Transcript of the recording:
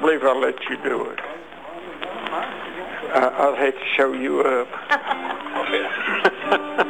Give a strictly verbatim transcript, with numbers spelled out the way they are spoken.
believe I'll let you do it. Uh, I'll have to show you up.